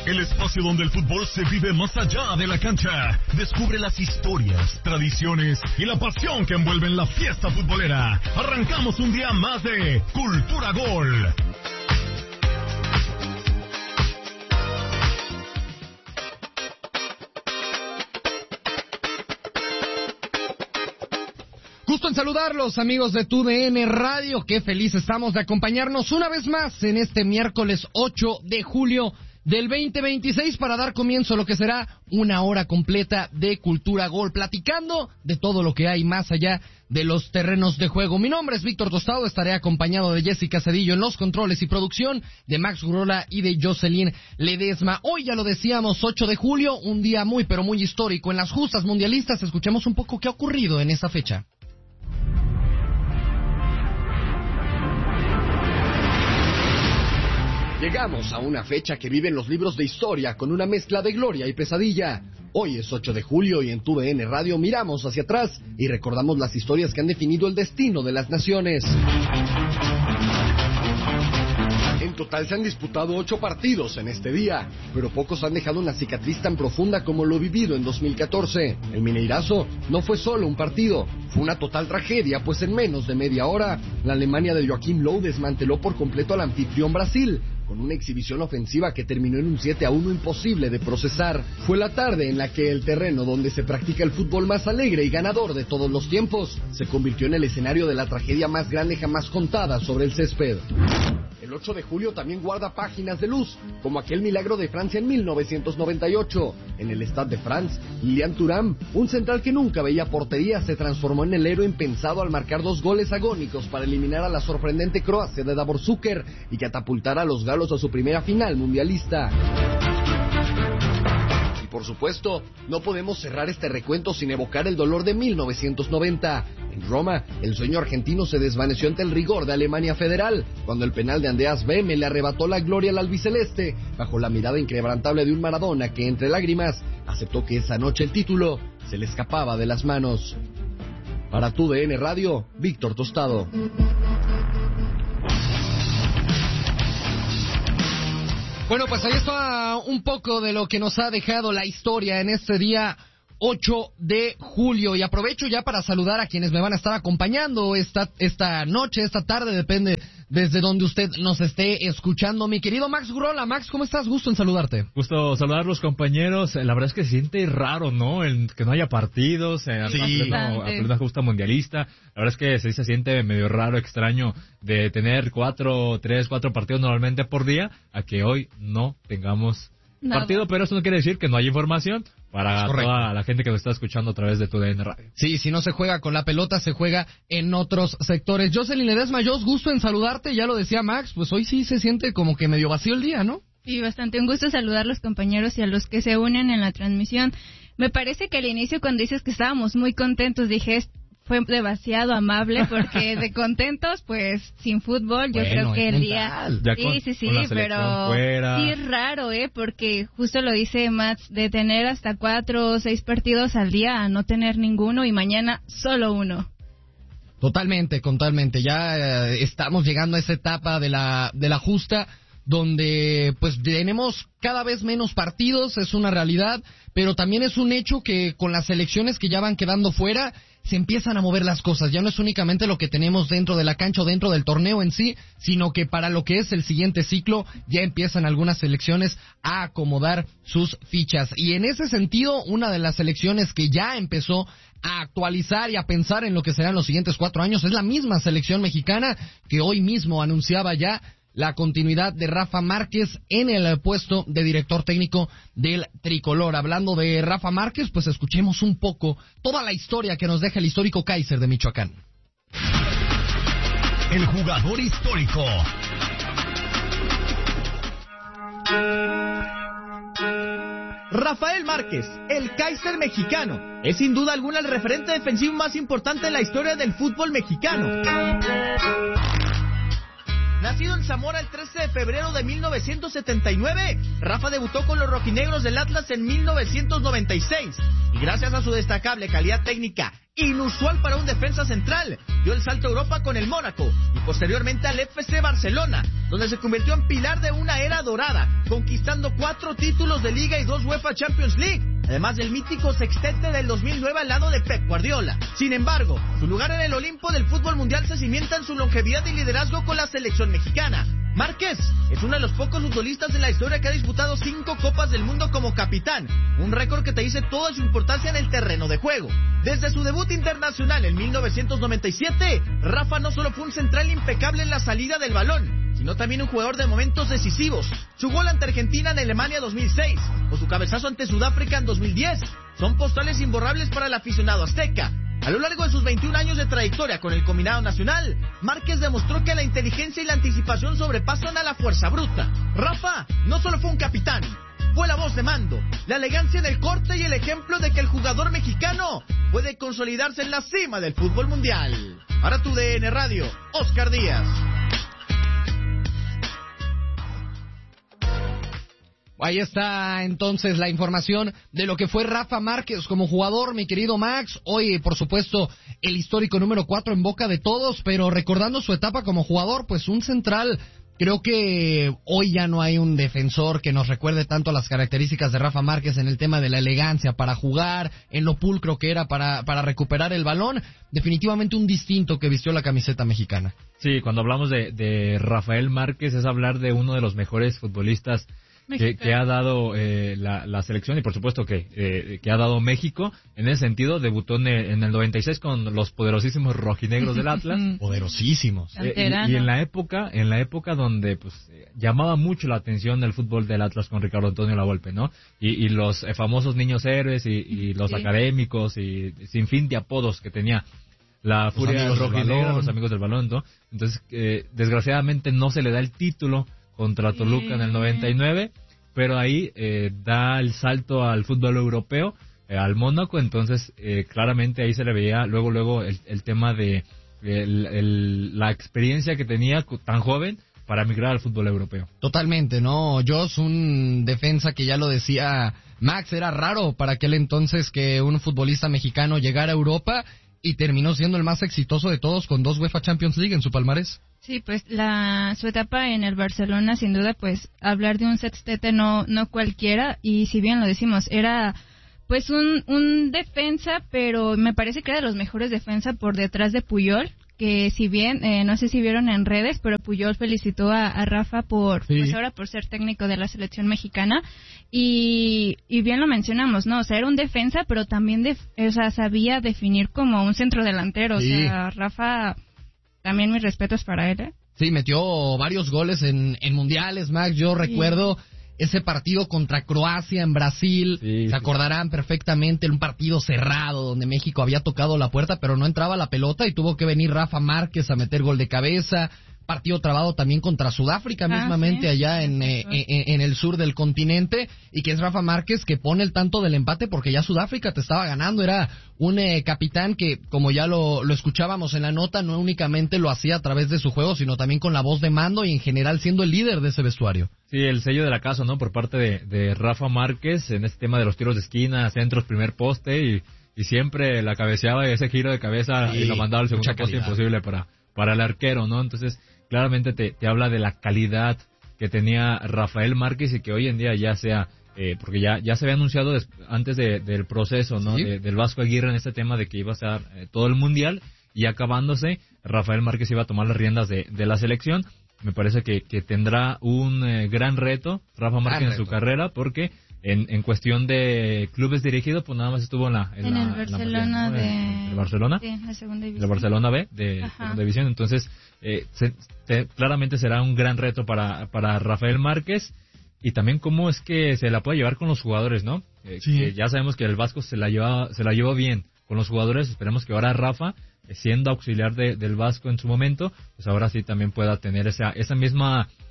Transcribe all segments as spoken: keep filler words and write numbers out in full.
el espacio donde el fútbol se vive más allá de la cancha. Descubre las historias, tradiciones y la pasión que envuelven la fiesta futbolera. Arrancamos un día más de Cultura Gol. Gusto en saludarlos, amigos de Tu D N Radio. Qué feliz estamos de acompañarnos una vez más en este miércoles ocho de julio del veinte veintiséis para dar comienzo a lo que será una hora completa de Cultura Gol, platicando de todo lo que hay más allá de los terrenos de juego. Mi nombre es Víctor Tostado, estaré acompañado de Jessica Cedillo en los controles y producción, de Max Gurola y de Jocelyn Ledesma. Hoy, ya lo decíamos, ocho de julio, un día muy pero muy histórico en las justas mundialistas. Escuchemos un poco qué ha ocurrido en esa fecha. Llegamos a una fecha que vive en los libros de historia con una mezcla de gloria y pesadilla. Hoy es ocho de julio y en Tu D N Radio miramos hacia atrás y recordamos las historias que han definido el destino de las naciones. En total se han disputado ocho partidos en este día, pero pocos han dejado una cicatriz tan profunda como lo vivido en dos mil catorce. El Mineirazo no fue solo un partido, fue una total tragedia, pues en menos de media hora, la Alemania de Joachim Löw desmanteló por completo al anfitrión Brasil, con una exhibición ofensiva que terminó en un siete a uno imposible de procesar. Fue la tarde en la que el terreno donde se practica el fútbol más alegre y ganador de todos los tiempos se convirtió en el escenario de la tragedia más grande jamás contada sobre el césped. El ocho de julio también guarda páginas de luz, como aquel milagro de Francia en mil novecientos noventa y ocho. En el Stade de France, Lilian Thuram, un central que nunca veía portería, se transformó en el héroe impensado al marcar dos goles agónicos para eliminar a la sorprendente Croacia de Davor Šuker y catapultar a los galos a su primera final mundialista. Y por supuesto, no podemos cerrar este recuento sin evocar el dolor de mil novecientos noventa. En Roma, el sueño argentino se desvaneció ante el rigor de Alemania Federal, cuando el penal de Andreas Böhme le arrebató la gloria al albiceleste, bajo la mirada inquebrantable de un Maradona que, entre lágrimas, aceptó que esa noche el título se le escapaba de las manos. Para Tu D N Radio, Víctor Tostado. Bueno, pues ahí está un poco de lo que nos ha dejado la historia en este día ocho de julio, y aprovecho ya para saludar a quienes me van a estar acompañando esta esta noche, esta tarde, depende desde donde usted nos esté escuchando. Mi querido Max Gurola. Max, ¿cómo estás? Gusto en saludarte. Gusto saludar a los compañeros. La verdad es que se siente raro, ¿no? El que no haya partidos, eh, sí, a plena justa mundialista. La verdad es que sí se siente medio raro, extraño, de tener cuatro, tres, cuatro partidos normalmente por día, a que hoy no tengamos Nada. partido, pero eso no quiere decir que no haya información para toda la gente que nos está escuchando a través de Tu D N Radio. Sí, si no se juega con la pelota, se juega en otros sectores. Jocelyn Ledesma, yo gusto en saludarte, ya lo decía Max, pues hoy sí se siente como que medio vacío el día, ¿no? Sí, bastante. Un gusto saludar a los compañeros y a los que se unen en la transmisión. Me parece que al inicio, cuando dices que estábamos muy contentos, dije, fue demasiado amable, porque de contentos, pues, sin fútbol, yo bueno, creo que el día... Ya sí, con, sí, sí, pero fuera. Sí es raro, ¿eh? Porque justo lo dice Mats, de tener hasta cuatro o seis partidos al día a no tener ninguno y mañana solo uno. Totalmente, totalmente. Ya eh, estamos llegando a esa etapa de la de la justa, donde pues tenemos cada vez menos partidos, es una realidad, pero también es un hecho que con las selecciones que ya van quedando fuera, se empiezan a mover las cosas. Ya no es únicamente lo que tenemos dentro de la cancha o dentro del torneo en sí, sino que para lo que es el siguiente ciclo ya empiezan algunas selecciones a acomodar sus fichas. Y en ese sentido, una de las selecciones que ya empezó a actualizar y a pensar en lo que serán los siguientes cuatro años es la misma selección mexicana, que hoy mismo anunciaba ya la continuidad de Rafa Márquez en el puesto de director técnico del tricolor. Hablando de Rafa Márquez, pues escuchemos un poco toda la historia que nos deja el histórico Kaiser de Michoacán. El jugador histórico. Rafael Márquez, el Kaiser mexicano, es sin duda alguna el referente defensivo más importante en la historia del fútbol mexicano. nacido en Zamora el trece de febrero de mil novecientos setenta y nueve, Rafa debutó con los rojinegros del Atlas en mil novecientos noventa y seis y gracias a su destacable calidad técnica, inusual para un defensa central, dio el salto a Europa con el Mónaco y posteriormente al F C Barcelona, donde se convirtió en pilar de una era dorada, conquistando cuatro títulos de Liga y dos UEFA Champions League, además del mítico sextete del dos mil nueve al lado de Pep Guardiola. Sin embargo, su lugar en el Olimpo del fútbol mundial se cimienta en su longevidad y liderazgo con la selección mexicana. Márquez es uno de los pocos futbolistas en la historia que ha disputado cinco Copas del Mundo como capitán, un récord que te dice toda su importancia en el terreno de juego. Desde su debut internacional en mil novecientos noventa y siete, Rafa no solo fue un central impecable en la salida del balón, sino también un jugador de momentos decisivos. Su gol ante Argentina en Alemania dos mil seis o su cabezazo ante Sudáfrica en dos mil diez son postales imborrables para el aficionado azteca. A lo largo de sus veintiún años de trayectoria con el combinado nacional, Márquez demostró que la inteligencia y la anticipación sobrepasan a la fuerza bruta. Rafa no solo fue un capitán, fue la voz de mando, la elegancia en el corte y el ejemplo de que el jugador mexicano puede consolidarse en la cima del fútbol mundial. Para tu D N Radio, Oscar Díaz. Ahí está entonces la información de lo que fue Rafa Márquez como jugador, mi querido Max. Hoy, por supuesto, el histórico número cuatro en boca de todos, pero recordando su etapa como jugador, pues un central. Creo que hoy ya no hay un defensor que nos recuerde tanto las características de Rafa Márquez en el tema de la elegancia para jugar, en lo pulcro que era para, para recuperar el balón. Definitivamente un distinto que vistió la camiseta mexicana. Sí, cuando hablamos de, de Rafael Márquez es hablar de uno de los mejores futbolistas Que, que ha dado eh, la, la selección y por supuesto que, eh, que ha dado México. En ese sentido debutó en el, en el noventa y seis con los poderosísimos rojinegros del Atlas. Poderosísimos. Eh, y, y en la época en la época donde pues eh, llamaba mucho la atención el fútbol del Atlas con Ricardo Antonio Lavolpe, ¿no? Y, y los eh, famosos niños héroes y, y los sí. académicos y sin fin de apodos que tenía la furia rojinegra, los amigos del balón, ¿no? Entonces eh, desgraciadamente no se le da el título contra Toluca en el noventa y nueve, pero ahí eh, da el salto al fútbol europeo, eh, al Mónaco, entonces eh, claramente ahí se le veía luego luego el, el tema de el, el, la experiencia que tenía tan joven para migrar al fútbol europeo. Totalmente, ¿no? Joss, un defensa que ya lo decía Max, era raro para aquel entonces que un futbolista mexicano llegara a Europa y terminó siendo el más exitoso de todos con dos UEFA Champions League en su palmarés. Sí, pues la su etapa en el Barcelona, sin duda, pues hablar de un sextete no no cualquiera, y si bien lo decimos, era pues un un defensa, pero me parece que era de los mejores defensa por detrás de Puyol, que si bien, eh, no sé si vieron en redes, pero Puyol felicitó a, a Rafa por, sí. pues ahora por ser técnico de la selección mexicana, y, y bien lo mencionamos, ¿no? O sea, era un defensa, pero también, def, o sea, sabía definir como un centrodelantero, sí. O sea, Rafa, también mis respetos para él, ¿eh? Sí, metió varios goles en, en mundiales, Max, yo sí. recuerdo ese partido contra Croacia en Brasil, sí, se acordarán sí. perfectamente, un partido cerrado donde México había tocado la puerta pero no entraba la pelota y tuvo que venir Rafa Márquez a meter gol de cabeza. Partido trabado también contra Sudáfrica, ah, mismamente sí. allá en, eh, en, en el sur del continente, y que es Rafa Márquez que pone el tanto del empate porque ya Sudáfrica te estaba ganando. Era un eh, capitán que, como ya lo, lo escuchábamos en la nota, no únicamente lo hacía a través de su juego, sino también con la voz de mando y en general siendo el líder de ese vestuario. Sí, el sello de la casa, ¿no? Por parte de, de Rafa Márquez en este tema de los tiros de esquina, centros, primer poste, y, y siempre la cabeceaba y ese giro de cabeza sí, y lo mandaba al segundo poste imposible para, para el arquero, ¿no? Entonces, claramente te, te habla de la calidad que tenía Rafael Márquez y que hoy en día ya sea, eh, porque ya ya se había anunciado des, antes de, del proceso, ¿no? ¿Sí? De, del Vasco Aguirre en este tema de que iba a ser eh, todo el mundial, y acabándose, Rafael Márquez iba a tomar las riendas de, de la selección. Me parece que, que tendrá un eh, gran reto Rafa Márquez gran en reto. su carrera, porque en, en cuestión de clubes dirigidos, pues nada más estuvo en la... En, en la, el Barcelona en la, ¿no? de... ¿En el Barcelona? Sí, la segunda división. El Barcelona B, de Ajá. segunda división. Entonces, eh, se, se, claramente será un gran reto para, para Rafael Márquez, y también cómo es que se la puede llevar con los jugadores, ¿no? Eh, sí. que ya sabemos que el Vasco se la lleva, se la llevó bien con los jugadores. Esperemos que ahora Rafa, siendo auxiliar de, del Vasco en su momento, pues ahora sí también pueda tener esa esa misma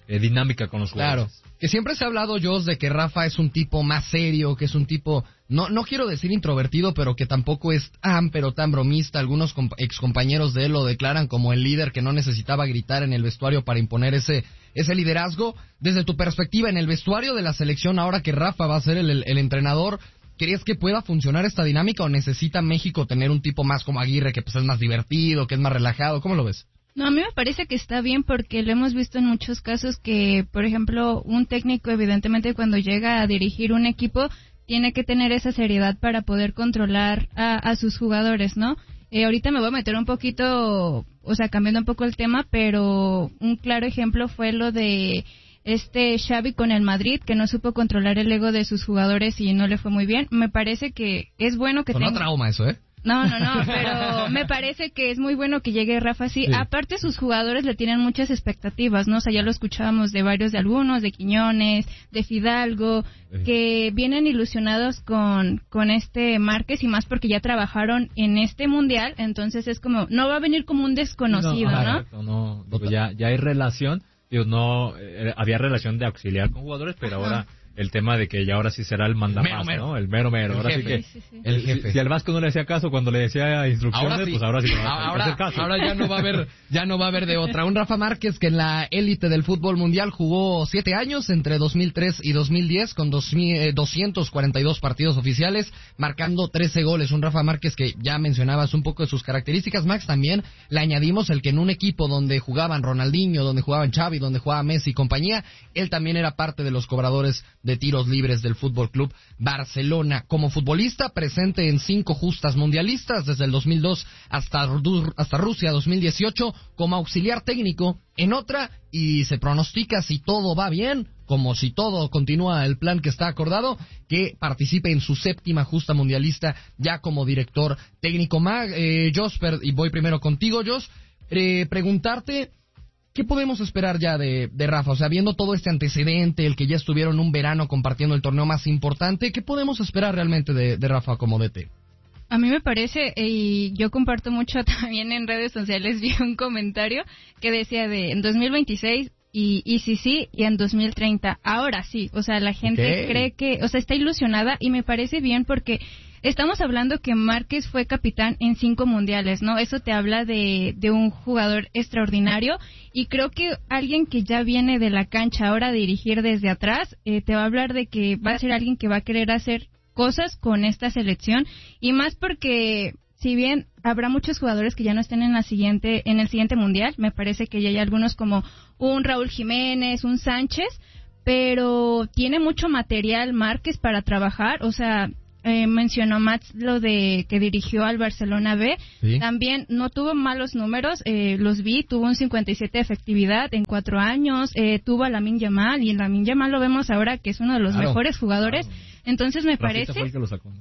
eh, dinámica con los jugadores. Claro, que siempre se ha hablado, Jos, de que Rafa es un tipo más serio, que es un tipo, no no quiero decir introvertido, pero que tampoco es tan, pero tan bromista. Algunos comp- excompañeros de él lo declaran como el líder que no necesitaba gritar en el vestuario para imponer ese ese liderazgo. Desde tu perspectiva, en el vestuario de la selección, ahora que Rafa va a ser el, el, el entrenador, ¿crees que pueda funcionar esta dinámica o necesita México tener un tipo más como Aguirre, que pues es más divertido, que es más relajado? ¿Cómo lo ves? No, a mí me parece que está bien porque lo hemos visto en muchos casos que, por ejemplo, un técnico evidentemente cuando llega a dirigir un equipo tiene que tener esa seriedad para poder controlar a, a sus jugadores, ¿no? Eh, ahorita me voy a meter un poquito, o sea, cambiando un poco el tema, pero un claro ejemplo fue lo de este Xavi con el Madrid, que no supo controlar el ego de sus jugadores y no le fue muy bien. Me parece que es bueno que tenga... tenga... trauma eso, ¿eh? No, no, no, pero me parece que es muy bueno que llegue Rafa así. Sí. Aparte, sus jugadores le tienen muchas expectativas, ¿no? O sea, ya lo escuchábamos de varios, de algunos, de Quiñones, de Fidalgo, sí. que vienen ilusionados con, con este Márquez y más porque ya trabajaron en este Mundial, entonces es como, no va a venir como un desconocido, ¿no? ¿no? Correcto, no, no ya, ya hay relación, digo, no, eh, había relación de auxiliar con jugadores, pero Ajá. ahora... el tema de que ya ahora sí será el mandamás, ¿no? El mero mero. El ahora jefe. sí que, sí, sí. el jefe. Si, si al Vasco no le hacía caso cuando le decía instrucciones, ahora sí. pues ahora sí le va a ahora, hacer caso. Ahora ya no va a haber, ya no va a haber de otra. Un Rafa Márquez que en la élite del fútbol mundial jugó siete años, entre dos mil tres y dos mil diez, con dos mil, eh, doscientos cuarenta y dos partidos oficiales, marcando trece goles. Un Rafa Márquez que ya mencionabas un poco de sus características, Max. También le añadimos el que en un equipo donde jugaban Ronaldinho, donde jugaban Xavi, donde jugaba Messi y compañía, él también era parte de los cobradores de tiros libres del Fútbol Club Barcelona. Como futbolista, presente en cinco justas mundialistas desde el dos mil dos hasta, hasta Rusia dos mil dieciocho, como auxiliar técnico en otra, y se pronostica, si todo va bien, como si todo continúa el plan que está acordado, que participe en su séptima justa mundialista ya como director técnico. Mag, eh, Jos, y voy primero contigo, Jos, eh, preguntarte, ¿qué podemos esperar ya de, de Rafa? O sea, viendo todo este antecedente, el que ya estuvieron un verano compartiendo el torneo más importante, ¿qué podemos esperar realmente de, de Rafa como D T? A mí me parece, y yo comparto mucho también en redes sociales, vi un comentario que decía de en dos mil veintiséis y, y sí, sí, y en dos mil treinta, ahora sí. O sea, la gente okay. cree que, o sea, está ilusionada y me parece bien porque... estamos hablando que Márquez fue capitán en cinco mundiales, ¿no? Eso te habla de, de un jugador extraordinario y creo que alguien que ya viene de la cancha ahora a dirigir desde atrás, eh, te va a hablar de que va a ser alguien que va a querer hacer cosas con esta selección y más porque si bien habrá muchos jugadores que ya no estén en la siguiente en el siguiente mundial, me parece que ya hay algunos como un Raúl Jiménez, un Sánchez, pero tiene mucho material Márquez para trabajar, o sea... Eh, mencionó Mats lo de que dirigió al Barcelona B, ¿sí? También no tuvo malos números, eh, los vi, tuvo un cincuenta y siete de efectividad en cuatro años, eh, tuvo a Lamine Yamal y en Lamine Yamal lo vemos ahora que es uno de los claro, mejores jugadores, claro. Entonces me Rafita parece fue el que lo sacó, ¿no?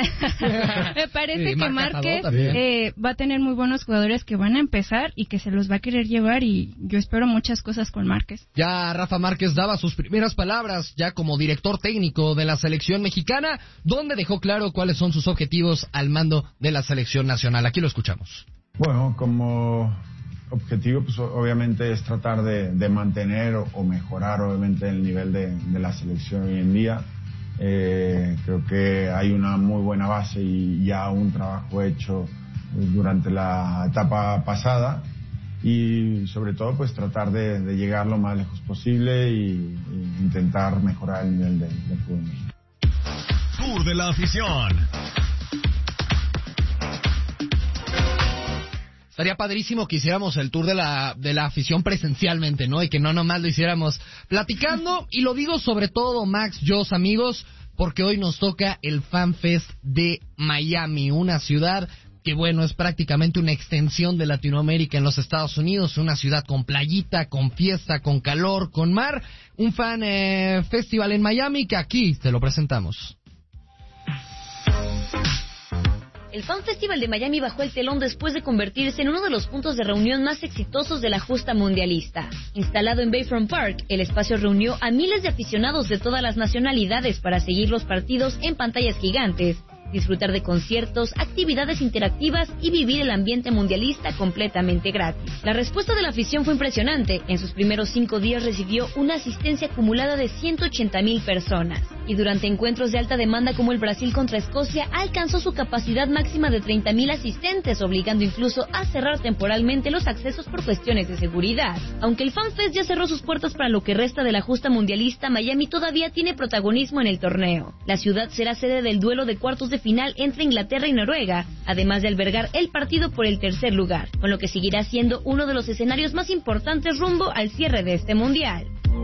me parece sí, que Márquez eh, va a tener muy buenos jugadores que van a empezar y que se los va a querer llevar y yo espero muchas cosas con Márquez. Ya Rafa Márquez daba sus primeras palabras ya como director técnico de la selección mexicana, donde dejó claro cuáles son sus objetivos al mando de la selección nacional. Aquí lo escuchamos. Bueno, como objetivo, pues obviamente es tratar de, de mantener o, o mejorar obviamente el nivel de, de la selección hoy en día. Eh, creo que hay una muy buena base y ya un trabajo hecho durante la etapa pasada y sobre todo pues tratar de, de llegar lo más lejos posible y, y intentar mejorar el nivel del de fútbol mexicano. Tour de la afición. Estaría padrísimo que hiciéramos el tour de la de la afición presencialmente, ¿no? Y que no nomás lo hiciéramos platicando. Y lo digo sobre todo, Max, Jos, amigos, porque hoy nos toca el Fan Fest de Miami, una ciudad que, bueno, es prácticamente una extensión de Latinoamérica en los Estados Unidos, una ciudad con playita, con fiesta, con calor, con mar. Un fan eh, festival en Miami que aquí te lo presentamos. El Fan Festival de Miami bajó el telón después de convertirse en uno de los puntos de reunión más exitosos de la justa mundialista. Instalado en Bayfront Park, el espacio reunió a miles de aficionados de todas las nacionalidades para seguir los partidos en pantallas gigantes disfrutar de conciertos, actividades interactivas y vivir el ambiente mundialista completamente gratis. La respuesta de la afición fue impresionante. En sus primeros cinco días recibió una asistencia acumulada de ciento ochenta mil personas y durante encuentros de alta demanda como el Brasil contra Escocia alcanzó su capacidad máxima de treinta mil asistentes, obligando incluso a cerrar temporalmente los accesos por cuestiones de seguridad. Aunque el FanFest ya cerró sus puertas para lo que resta de la justa mundialista, Miami todavía tiene protagonismo en el torneo. La ciudad será sede del duelo de cuartos de final entre Inglaterra y Noruega, además de albergar el partido por el tercer lugar, con lo que seguirá siendo uno de los escenarios más importantes rumbo al cierre de este mundial.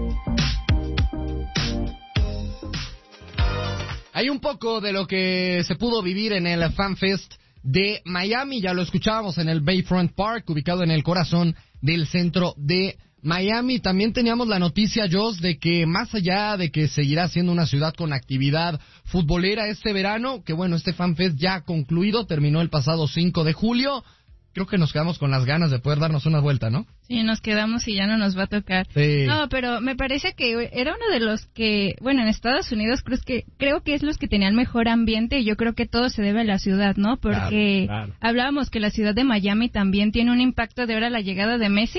Hay un poco de lo que se pudo vivir en el FanFest de Miami, ya lo escuchábamos en el Bayfront Park, ubicado en el corazón del centro de Miami. También teníamos la noticia, Jos, de que más allá de que seguirá siendo una ciudad con actividad futbolera este verano, que bueno, este FanFest ya ha concluido, terminó el pasado cinco de julio, creo que nos quedamos con las ganas de poder darnos una vuelta, ¿no? Sí, nos quedamos y ya no nos va a tocar. Sí. No, pero me parece que era uno de los que, bueno, en Estados Unidos creo que creo que es los que tenían mejor ambiente y yo creo que todo se debe a la ciudad, ¿no? Porque claro, claro. hablábamos que la ciudad de Miami también tiene un impacto de ahora la llegada de Messi.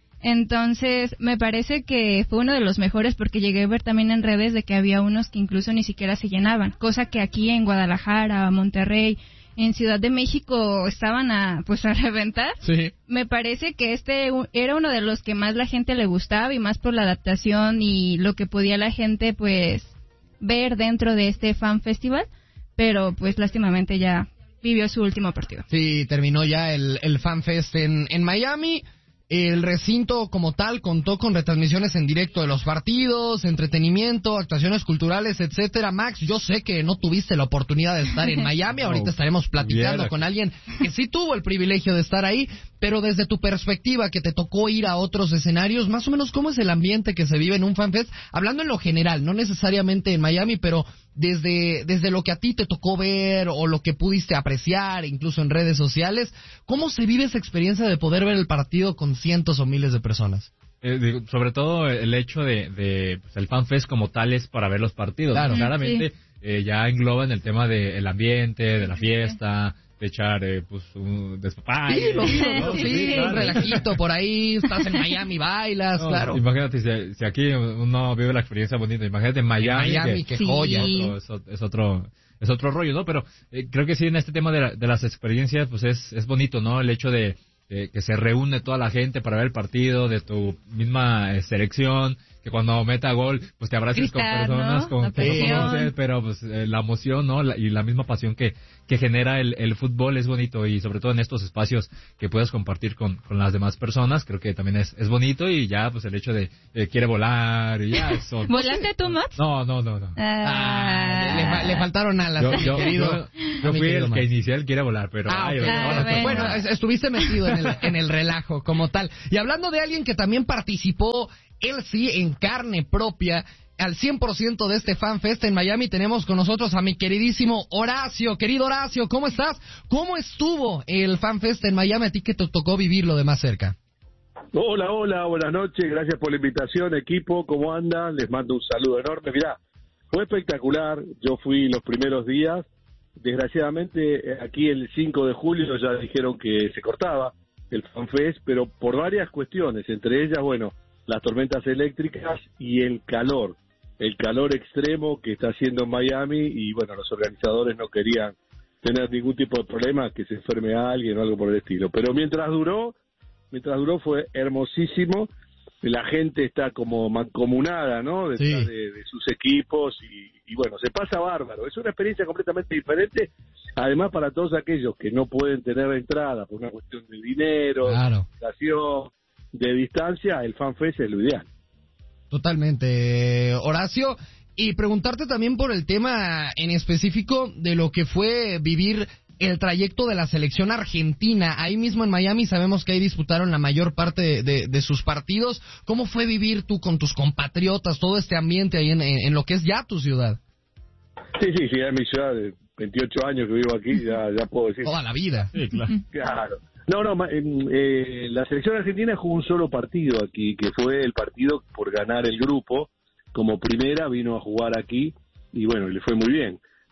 Entonces, me parece que fue uno de los mejores porque llegué a ver también en redes de que había unos que incluso ni siquiera se llenaban, cosa que aquí en Guadalajara, Monterrey, en Ciudad de México estaban a pues a reventar. Sí. Me parece que este era uno de los que más la gente le gustaba y más por la adaptación y lo que podía la gente pues ver dentro de este fan festival, pero pues lástimamente ya vivió su último partido. Sí, terminó ya el, el FanFest en, en Miami. El recinto como tal contó con retransmisiones en directo de los partidos, entretenimiento, actuaciones culturales, etcétera. Max, yo sé que no tuviste la oportunidad de estar en Miami, ahorita estaremos platicando Bien. con alguien que sí tuvo el privilegio de estar ahí, pero desde tu perspectiva que te tocó ir a otros escenarios, más o menos cómo es el ambiente que se vive en un FanFest, hablando en lo general, no necesariamente en Miami, pero desde desde lo que a ti te tocó ver o lo que pudiste apreciar, incluso en redes sociales, ¿cómo se vive esa experiencia de poder ver el partido con cientos o miles de personas? Eh, digo, sobre todo el hecho de, de pues, el FanFest como tal es para ver los partidos. Claro. Claramente Sí. eh, ya engloba en el tema del ambiente, de la fiesta, de echar eh, pues un despapalle. Sí, lo vi, lo vi, Sí, sí, sí, un claro. relajito por ahí, estás en Miami, bailas, No, claro. Imagínate, si, si aquí uno vive la experiencia bonita, imagínate en Miami. Miami, qué Sí. joya. Otro- es, ot- es otro es otro rollo, ¿no? Pero eh, creo que sí, en este tema de, la- de las experiencias, pues es, es bonito, ¿no? El hecho de, de que se reúne toda la gente para ver el partido de tu misma eh, selección, que cuando meta gol, pues te abraces con Gritar, personas ¿no? con, La que no pasión. conoces, pero pues eh, la emoción, ¿no? La- y la misma pasión que, que genera el, el fútbol es bonito, y sobre todo en estos espacios que puedas compartir con, con las demás personas, creo que también es, es bonito. Y ya pues el hecho de eh, quiere volar y ya eso. ¿Volaste tú, Max? No, no, no, no. Ah, le, fa- le faltaron alas, Yo, a mi yo, querido. yo, yo a mi fui querido el que Max. inicié el quiere volar, pero... Ah, ay, ok. bueno, Ah, ahora bueno. Bueno, es- estuviste metido en el, en el relajo como tal. Y hablando de alguien que también participó, él sí, en carne propia, al cien por ciento de este FanFest en Miami, tenemos con nosotros a mi queridísimo Horacio. Querido Horacio, ¿cómo estás? ¿Cómo estuvo el FanFest en Miami a ti que te tocó vivirlo de más cerca? Hola, hola, buenas noches, gracias por la invitación, equipo, ¿cómo andan? Les mando un saludo enorme. Mirá, fue espectacular, yo fui los primeros días, desgraciadamente eh, aquí el cinco de julio ya dijeron que se cortaba el FanFest, pero por varias cuestiones, entre ellas, bueno, las tormentas eléctricas y el calor, el calor extremo que está haciendo en Miami, y bueno, los organizadores no querían tener ningún tipo de problema, que se enferme a alguien o algo por el estilo, pero mientras duró, mientras duró fue hermosísimo. La gente está como mancomunada, ¿no? Detrás Sí. de, de sus equipos y, y bueno, se pasa bárbaro. Es una experiencia completamente diferente, además para todos aquellos que no pueden tener entrada por una cuestión de dinero, Claro. de situación, de distancia, el FanFest es lo ideal. Totalmente, eh, Horacio. Y preguntarte también por el tema en específico de lo que fue vivir el trayecto de la selección argentina. Ahí mismo en Miami sabemos que ahí disputaron la mayor parte de, de, de sus partidos. ¿Cómo fue vivir tú con tus compatriotas todo este ambiente ahí en, en, en lo que es ya tu ciudad? Sí, sí, sí, es mi ciudad de veintiocho años que vivo aquí, ya, ya puedo decir. Toda la vida. Sí, claro. Claro. No, no, ma- em, eh, la selección argentina jugó un solo partido aquí, que fue el partido por ganar el grupo. Como primera vino a jugar aquí y bueno, le fue muy bien.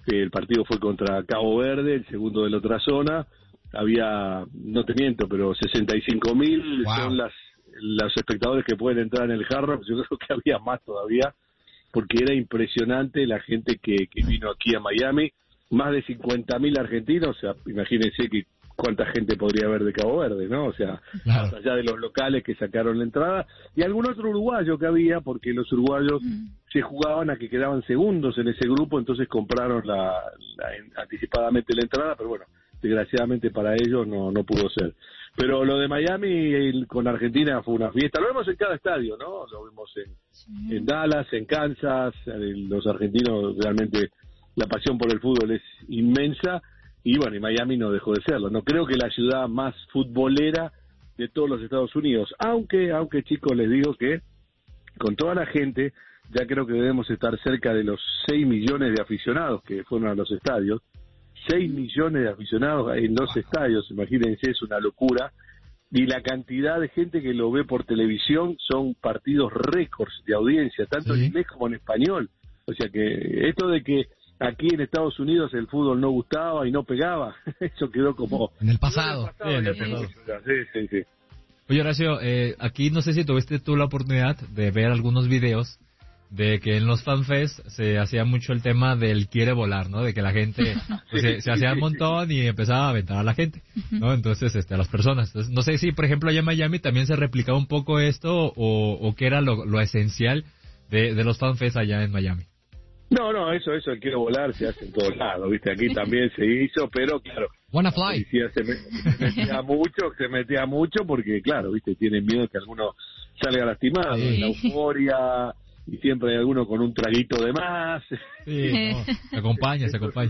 El partido fue contra Cabo Verde, el segundo de la otra zona. Había, no te miento, pero sesenta y cinco mil wow. son las los espectadores que pueden entrar en el Hard Rock. Yo creo que había más todavía, porque era impresionante la gente que, que vino aquí a Miami. Más de cincuenta mil argentinos, o sea, imagínense que cuánta gente podría haber de Cabo Verde, ¿no? O sea, claro. Más allá de los locales que sacaron la entrada, y algún otro uruguayo que había, porque los uruguayos mm. se jugaban a que quedaban segundos en ese grupo, entonces compraron la, la anticipadamente la entrada, pero bueno, desgraciadamente para ellos no no pudo ser. Pero lo de Miami el, con Argentina fue una fiesta. Lo vemos en cada estadio, ¿no? Lo vemos en, sí. en Dallas, en Kansas. El, los argentinos realmente, la pasión por el fútbol es inmensa. Y bueno, y Miami no dejó de serlo. No creo que la ciudad más futbolera de todos los Estados Unidos. Aunque, aunque chicos, les digo que con toda la gente, ya creo que debemos estar cerca de los seis millones de aficionados que fueron a los estadios. seis millones de aficionados en los estadios, imagínense, es una locura. Y la cantidad de gente que lo ve por televisión son partidos récords de audiencia, tanto sí. en inglés como en español. O sea que esto de que aquí en Estados Unidos el fútbol no gustaba y no pegaba, eso quedó como... En el pasado. En el pasado, sí, sí, sí, sí. Oye, Horacio, eh, aquí no sé si tuviste tú la oportunidad de ver algunos videos de que en los fanfests se hacía mucho el tema del quiere volar, ¿no? De que la gente pues, se, se hacía un montón y empezaba a aventar a la gente, ¿no? Entonces, este, a las personas. Entonces, no sé si, por ejemplo, allá en Miami también se replicaba un poco esto o, o qué era lo, lo esencial de, de los fanfests allá en Miami. No, no, eso, eso, el quiero volar se hace en todos lados, ¿viste? Aquí también se hizo, pero claro, Wanna fly. Se, se metía mucho, se metía mucho porque, claro, ¿viste? Tienen miedo que alguno salga lastimado, sí. La euforia... y siempre hay alguno con un traguito de más. Sí, no, se acompaña, se acompaña.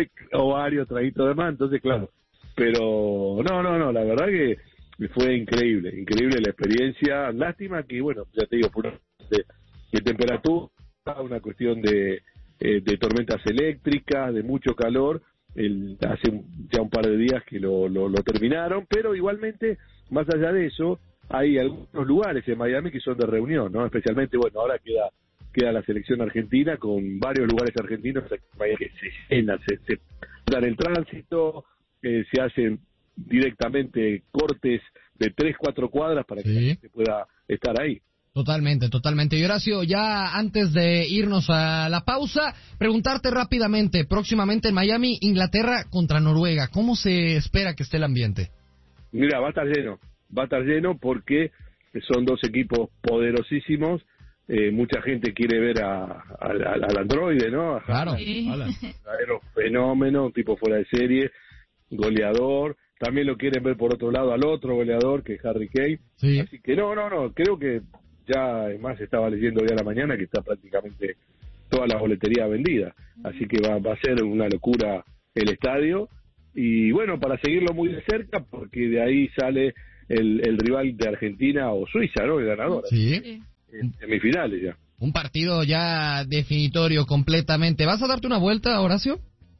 O varios traguitos de más, entonces claro. Pero no, no, no, la verdad que fue increíble, increíble la experiencia. Lástima que, bueno, ya te digo, por de, de temperatura, una cuestión de, eh, de tormentas eléctricas, de mucho calor. El, hace un, ya un par de días que lo, lo, lo terminaron, pero igualmente, más allá de eso, hay algunos lugares en Miami que son de reunión, ¿no? Especialmente, bueno, ahora queda queda la selección argentina con varios lugares argentinos que se llenan, se, se dan el tránsito, eh, se hacen directamente cortes de tres, cuatro cuadras para que sí. la gente pueda estar ahí. Totalmente, totalmente. Y Horacio, ya antes de irnos a la pausa, preguntarte rápidamente, próximamente en Miami, Inglaterra contra Noruega, ¿cómo se espera que esté el ambiente? Mira, va a estar lleno. Va a estar lleno porque son dos equipos poderosísimos, eh, mucha gente quiere ver a, a, a, al androide, ¿no? A claro, sí. Era un fenómeno, un tipo fuera de serie, goleador, también lo quieren ver por otro lado al otro goleador que es Harry Kane, sí. Así que no, no, no, creo que ya, además estaba leyendo hoy a la mañana que está prácticamente toda la boletería vendida, así que va, va a ser una locura el estadio, y bueno, para seguirlo muy de cerca, porque de ahí sale El, el rival de Argentina o Suiza, ¿no? El ganador. Sí. En semifinales ya. Un partido ya definitorio completamente. ¿Vas a darte una vuelta, Horacio?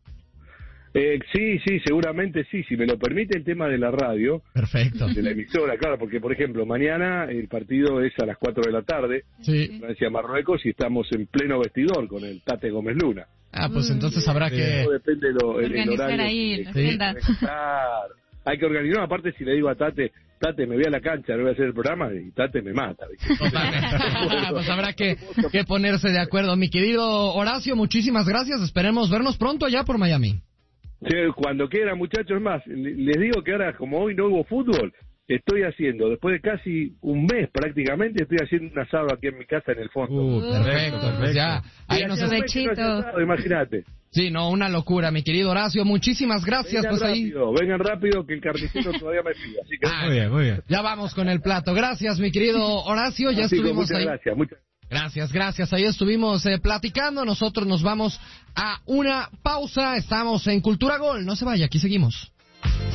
Eh, sí, sí, seguramente sí. Si me lo permite el tema de la radio. Perfecto. De la emisora, claro, porque por ejemplo, mañana el partido es a las cuatro de la tarde. Sí. Francia-Marruecos y estamos en pleno vestidor con el Tate Gómez Luna. Ah, pues entonces eh, habrá que... Todo depende de lo, el, el horario. Ahí, que, sí. Hay que organizar. Aparte, si le digo a Tate... Tate, me voy a la cancha, no voy a hacer el programa, y Tate me mata. Pues habrá que, que ponerse de acuerdo. Mi querido Horacio, muchísimas gracias. Esperemos vernos pronto allá por Miami. Sí, cuando quieran, muchachos, más. Les digo que ahora, como hoy no hubo fútbol, estoy haciendo, después de casi un mes prácticamente, estoy haciendo un asado aquí en mi casa en el fondo. Uh, perfecto, perfecto. Ya, ahí nos asado, imagínate. Sí, no, una locura, mi querido Horacio. Muchísimas gracias. Vengan pues rápido, ahí... vengan rápido, que el carnicero todavía me pide. Así que... Ah, muy bien, muy bien. Ya vamos con el plato. Gracias, mi querido Horacio. Ya Así estuvimos muchas ahí. Gracias, muchas Gracias, gracias. Ahí estuvimos eh, platicando. Nosotros nos vamos a una pausa. Estamos en Cultura Gol. No se vaya, aquí seguimos.